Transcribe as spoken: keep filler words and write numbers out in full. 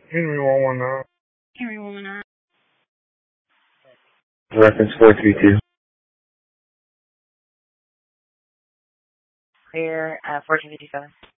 Henry one one nine. Henry one one nine. Reference four three two. Clear, uh, fourteen fifty-seven.